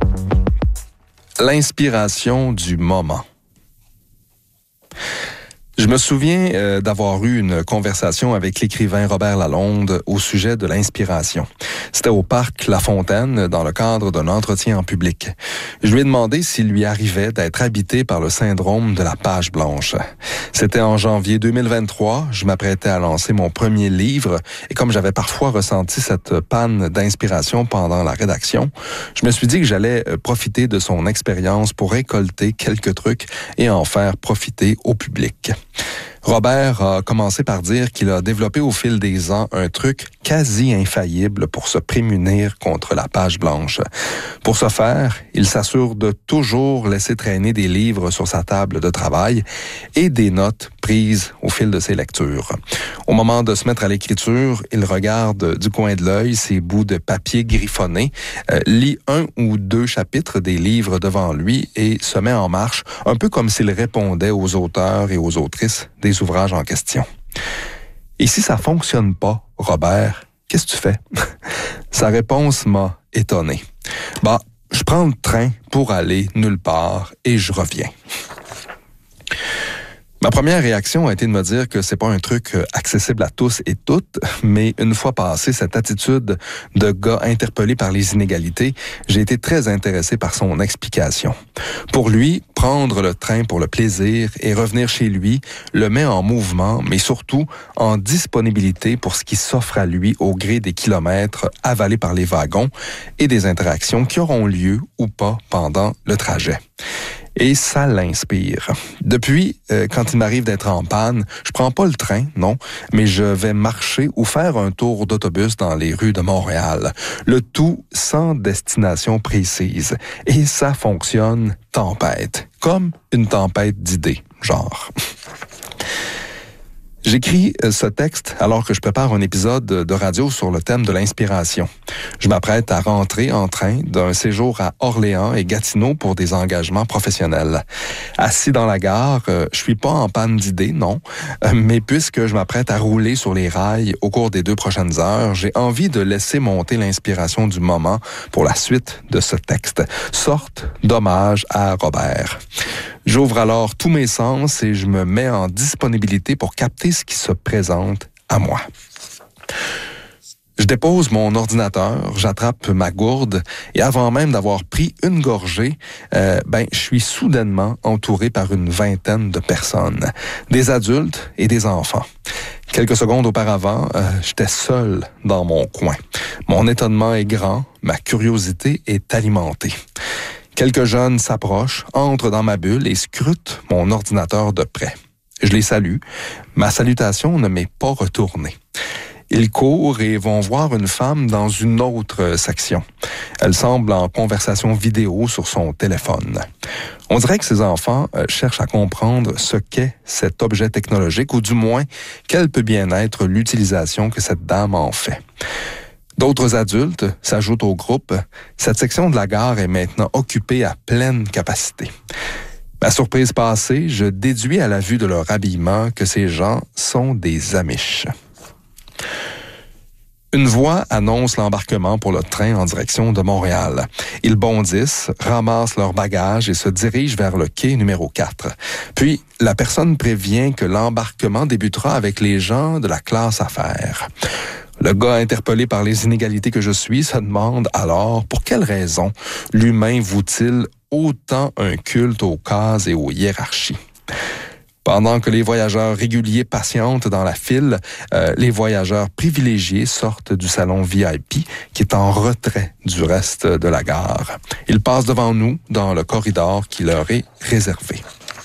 L'inspiration du moment. Je me souviens d'avoir eu une conversation avec l'écrivain Robert Lalonde au sujet de l'inspiration. C'était au parc La Fontaine, dans le cadre d'un entretien en public. Je lui ai demandé s'il lui arrivait d'être habité par le syndrome de la page blanche. C'était en janvier 2023, je m'apprêtais à lancer mon premier livre, et comme j'avais parfois ressenti cette panne d'inspiration pendant la rédaction, je me suis dit que j'allais profiter de son expérience pour récolter quelques trucs et en faire profiter au public. Robert a commencé par dire qu'il a développé au fil des ans un truc quasi infaillible pour se prémunir contre la page blanche. Pour ce faire, il s'assure de toujours laisser traîner des livres sur sa table de travail et des notes prises au fil de ses lectures. Au moment de se mettre à l'écriture, il regarde du coin de l'œil ses bouts de papier griffonnés, lit 1 ou 2 chapitres des livres devant lui et se met en marche, un peu comme s'il répondait aux auteurs et aux autrices des ouvrages en question. Et si ça fonctionne pas, Robert, qu'est-ce que tu fais? Sa réponse m'a étonné. Je prends le train pour aller nulle part et je reviens. Ma première réaction a été de me dire que c'est pas un truc accessible à tous et toutes, mais une fois passé cette attitude de gars interpellé par les inégalités, j'ai été très intéressé par son explication. Pour lui, prendre le train pour le plaisir et revenir chez lui le met en mouvement, mais surtout en disponibilité pour ce qui s'offre à lui au gré des kilomètres avalés par les wagons et des interactions qui auront lieu ou pas pendant le trajet. Et ça l'inspire. Depuis, quand il m'arrive d'être en panne, je prends pas le train, non, mais je vais marcher ou faire un tour d'autobus dans les rues de Montréal. Le tout sans destination précise. Et ça fonctionne tempête. Comme une tempête d'idées, genre. J'écris ce texte alors que je prépare un épisode de radio sur le thème de l'inspiration. Je m'apprête à rentrer en train d'un séjour à Orléans et Gatineau pour des engagements professionnels. Assis dans la gare, je suis pas en panne d'idées, non, mais puisque je m'apprête à rouler sur les rails au cours des 2 prochaines heures, j'ai envie de laisser monter l'inspiration du moment pour la suite de ce texte, sorte d'hommage à Robert. J'ouvre alors tous mes sens et je me mets en disponibilité pour capter ce qui se présente à moi. Je dépose mon ordinateur, j'attrape ma gourde et avant même d'avoir pris une gorgée, je suis soudainement entouré par une vingtaine de personnes, des adultes et des enfants. Quelques secondes auparavant, j'étais seul dans mon coin. Mon étonnement est grand, ma curiosité est alimentée. Quelques jeunes s'approchent, entrent dans ma bulle et scrutent mon ordinateur de près. Je les salue. Ma salutation ne m'est pas retournée. Ils courent et vont voir une femme dans une autre section. Elle semble en conversation vidéo sur son téléphone. On dirait que ces enfants cherchent à comprendre ce qu'est cet objet technologique ou du moins quelle peut bien être l'utilisation que cette dame en fait. D'autres adultes s'ajoutent au groupe. Cette section de la gare est maintenant occupée à pleine capacité. Ma surprise passée, je déduis à la vue de leur habillement que ces gens sont des Amish. Une voix annonce l'embarquement pour le train en direction de Montréal. Ils bondissent, ramassent leurs bagages et se dirigent vers le quai numéro 4. Puis, la personne prévient que l'embarquement débutera avec les gens de la classe affaires. Le gars interpellé par les inégalités que je suis se demande alors pour quelle raison l'humain voue-t-il autant un culte aux cases et aux hiérarchies. Pendant que les voyageurs réguliers patientent dans la file, les voyageurs privilégiés sortent du salon VIP qui est en retrait du reste de la gare. Ils passent devant nous dans le corridor qui leur est réservé.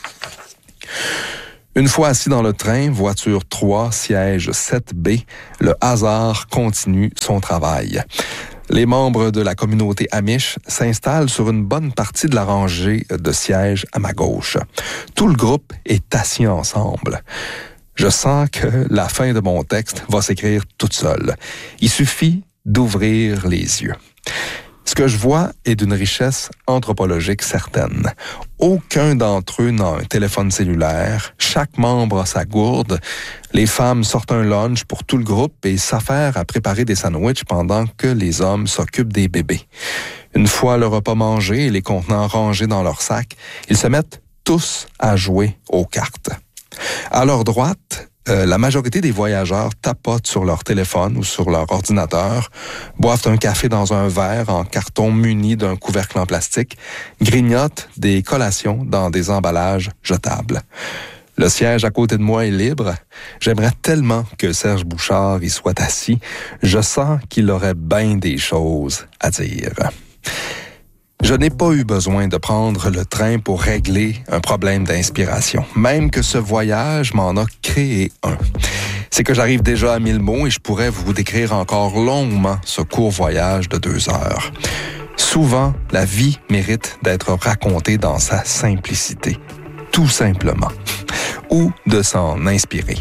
Une fois assis dans le train, voiture 3, siège 7B, le hasard continue son travail. Les membres de la communauté Amish s'installent sur une bonne partie de la rangée de sièges à ma gauche. Tout le groupe est assis ensemble. Je sens que la fin de mon texte va s'écrire toute seule. Il suffit d'ouvrir les yeux. Ce que je vois est d'une richesse anthropologique certaine. Aucun d'entre eux n'a un téléphone cellulaire. Chaque membre a sa gourde. Les femmes sortent un lunch pour tout le groupe et s'affairent à préparer des sandwichs pendant que les hommes s'occupent des bébés. Une fois le repas mangé et les contenants rangés dans leur sac, ils se mettent tous à jouer aux cartes. À leur droite, la majorité des voyageurs tapotent sur leur téléphone ou sur leur ordinateur, boivent un café dans un verre en carton muni d'un couvercle en plastique, grignotent des collations dans des emballages jetables. Le siège à côté de moi est libre. J'aimerais tellement que Serge Bouchard y soit assis. Je sens qu'il aurait bien des choses à dire. Je n'ai pas eu besoin de prendre le train pour régler un problème d'inspiration, même que ce voyage m'en a créé un. C'est que j'arrive déjà à 1000 mots et je pourrais vous décrire encore longuement ce court voyage de 2 heures. Souvent, la vie mérite d'être racontée dans sa simplicité, tout simplement, ou de s'en inspirer.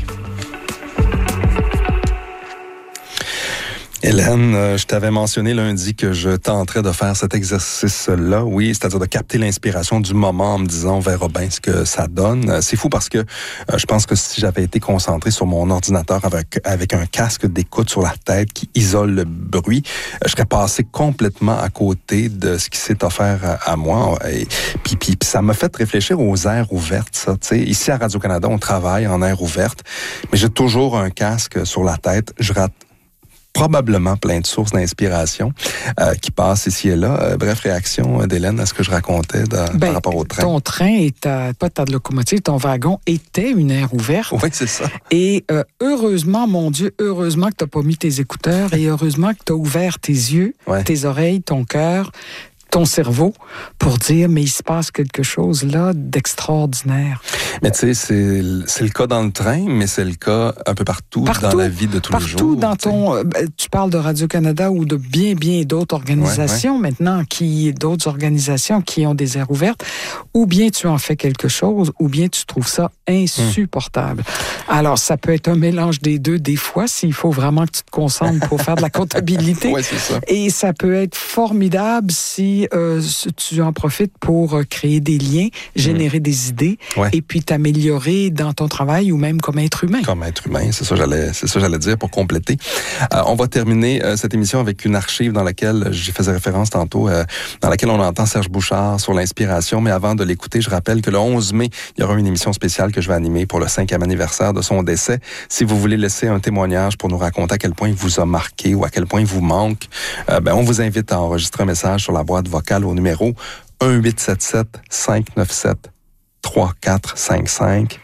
Hélène, je t'avais mentionné lundi que je tenterais de faire cet exercice-là, oui, c'est-à-dire de capter l'inspiration du moment en me disant on verra bien ce que ça donne. C'est fou parce que je pense que si j'avais été concentré sur mon ordinateur avec un casque d'écoute sur la tête qui isole le bruit, je serais passé complètement à côté de ce qui s'est offert à moi. Et puis ça m'a fait réfléchir aux aires ouvertes, ça. Tu sais, ici à Radio-Canada, on travaille en aire ouverte, mais j'ai toujours un casque sur la tête. Je rate probablement plein de sources d'inspiration qui passent ici et là. Bref, réaction d'Hélène à ce que je racontais par rapport au train. Ton train et pas ta locomotive, ton wagon était une aire ouverte. Oui, c'est ça. Et heureusement, mon Dieu, heureusement que tu n'as pas mis tes écouteurs et heureusement que tu as ouvert tes yeux, tes oreilles, ton cœur, ton cerveau pour dire, mais il se passe quelque chose là d'extraordinaire. Mais tu sais, c'est le cas dans le train, mais c'est le cas un peu partout dans la vie de tous les jours. Partout tu parles de Radio-Canada ou de bien d'autres organisations maintenant, d'autres organisations qui ont des aires ouvertes, ou bien tu en fais quelque chose, ou bien tu trouves ça insupportable. Alors, ça peut être un mélange des deux, des fois, s'il faut vraiment que tu te concentres pour faire de la comptabilité. Oui, c'est ça. Et ça peut être formidable si tu en profites pour créer des liens, générer des idées, et puis t'améliorer dans ton travail ou même comme être humain. Comme être humain, c'est ça j'allais dire pour compléter. On va terminer cette émission avec une archive dans laquelle j'y faisais référence tantôt, dans laquelle on entend Serge Bouchard sur l'inspiration. Mais avant de l'écouter, je rappelle que le 11 mai, il y aura une émission spéciale que je vais animer pour le 5e anniversaire de son décès. Si vous voulez laisser un témoignage pour nous raconter à quel point il vous a marqué ou à quel point il vous manque, on vous invite à enregistrer un message sur la boîte vocale au numéro 1-877-597-3455.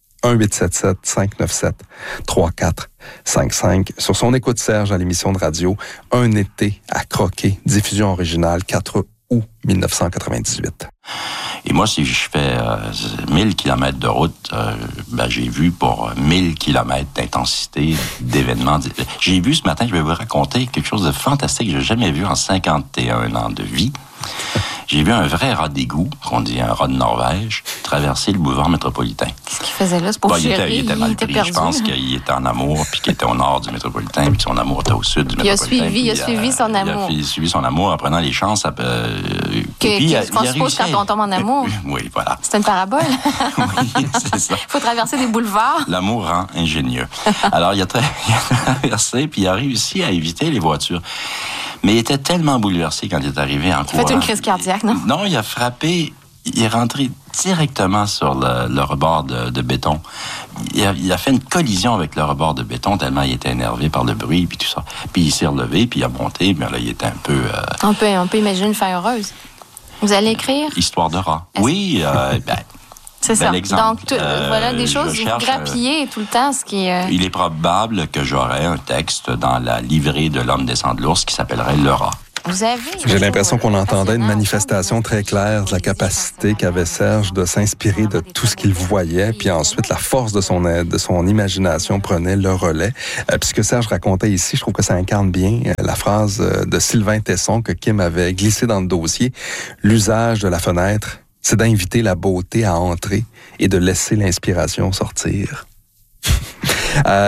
1-877-597-3455. Sur son écoute Serge à l'émission de radio Un été à croquer, diffusion originale, 4 août 1998. Et moi, si je fais 1000 km de route, j'ai vu pour 1000 km d'intensité, d'événements. J'ai vu ce matin, je vais vous raconter quelque chose de fantastique que je n'ai jamais vu en 51 ans de vie. J'ai vu un vrai rat d'égout, qu'on dit un rat de Norvège, traverser le boulevard métropolitain. Qu'est-ce qu'il faisait là? C'est pour chier, il était mal pris. perdu. Je pense qu'il était en amour, puis qu'il était au nord du métropolitain, puis son amour était au sud du métropolitain. Il a suivi son amour. Il a suivi son amour en prenant les chances. Ce qu'on suppose quand on tombe en amour. Oui, voilà. C'est une parabole. Oui, c'est ça. Il faut traverser des boulevards. L'amour rend ingénieux. Alors, il a traversé, puis il a réussi à éviter les voitures. Mais il était tellement bouleversé quand il est arrivé en courant. Il a fait une crise cardiaque, non? Non, il a frappé. Il est rentré directement sur le rebord de béton. Il a fait une collision avec le rebord de béton tellement il était énervé par le bruit puis tout ça. Puis il s'est relevé, puis il a monté, mais là, il était un peu... On peut imaginer une fin heureuse. Vous allez écrire? Histoire de rat. Oui, c'est ça. Exemple. Donc, voilà des choses, vous grappillez tout le temps. Il est probable que j'aurai un texte dans la livrée de l'homme descend de l'ours qui s'appellerait Le rat. J'ai l'impression qu'on entendait une manifestation très claire de la capacité qu'avait Serge de s'inspirer de tout ce qu'il voyait, puis ensuite la force de son imagination prenait le relais. Puis ce que Serge racontait ici, je trouve que ça incarne bien la phrase de Sylvain Tesson que Kim avait glissée dans le dossier. L'usage de la fenêtre, c'est d'inviter la beauté à entrer et de laisser l'inspiration sortir.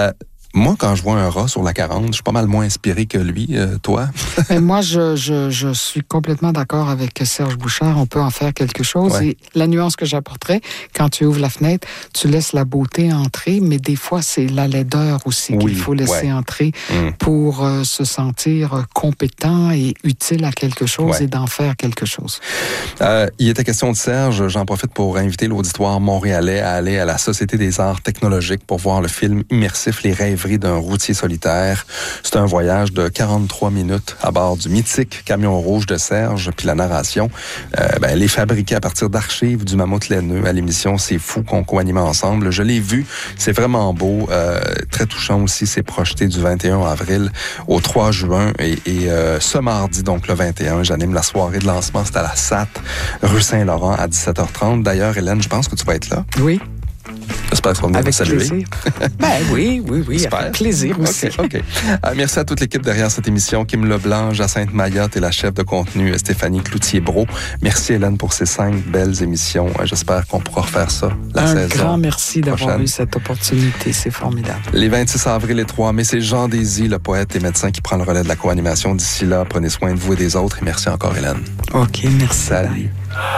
Moi, quand je vois un rat sur la 40, je suis pas mal moins inspiré que lui. Toi? Moi, je suis complètement d'accord avec Serge Bouchard. On peut en faire quelque chose. Ouais. Et la nuance que j'apporterais, quand tu ouvres la fenêtre, tu laisses la beauté entrer, mais des fois, c'est la laideur aussi qu'il faut laisser entrer pour se sentir compétent et utile à quelque chose et d'en faire quelque chose. Il était question de Serge. J'en profite pour inviter l'auditoire montréalais à aller à la Société des arts technologiques pour voir le film immersif Les rêveries d'un routier solitaire. C'est un voyage de 43 minutes à bord du mythique camion rouge de Serge. Puis la narration, elle est fabriquée à partir d'archives du mammouth laineux à l'émission C'est fou qu'on co-anime ensemble. Je l'ai vu, c'est vraiment beau, très touchant aussi. C'est projeté du 21 avril au 3 juin et ce mardi, donc le 21, j'anime la soirée de lancement. C'est à la SAT, rue Saint-Laurent à 17h30. D'ailleurs, Hélène, je pense que tu vas être là. Oui. J'espère que tu vas venir me saluer. Plaisir. Oui, avec plaisir aussi. OK. Merci à toute l'équipe derrière cette émission. Kim Leblanc, Jacinthe Mayotte et la chef de contenu Stéphanie Cloutier-Brault. Merci Hélène pour ces 5 belles émissions. J'espère qu'on pourra refaire ça la saison Un grand merci d'avoir prochaine. eu cette opportunité. C'est formidable. Les 26 avril et 3 mai, c'est Jean Désy, le poète et médecin, qui prend le relais de la co-animation. D'ici là, prenez soin de vous et des autres. Et merci encore Hélène. OK, merci. Salut.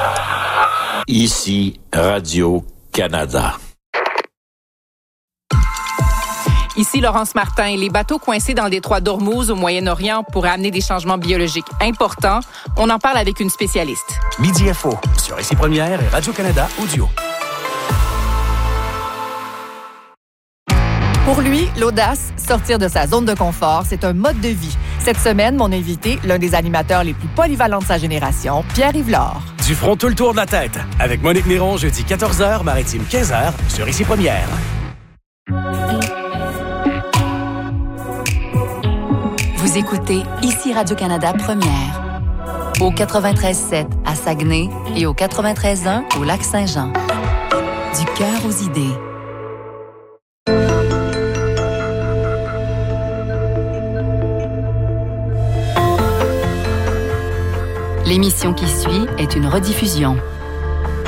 Ici Radio-Canada. Ici Laurence Martin. Les bateaux coincés dans le détroit d'Ormuz au Moyen-Orient pourraient amener des changements biologiques importants. On en parle avec une spécialiste. Midi Info sur Ici Première et Radio-Canada Audio. Pour lui, l'audace, sortir de sa zone de confort, c'est un mode de vie. Cette semaine, mon invité, l'un des animateurs les plus polyvalents de sa génération, Pierre-Yves Lard. Du front tout le tour de la tête avec Monique Néron, jeudi 14h, Maritime 15h sur Ici Première. Vous écoutez Ici Radio-Canada Première. Au 93.7 à Saguenay et au 93.1 au Lac-Saint-Jean. Du cœur aux idées. L'émission qui suit est une rediffusion.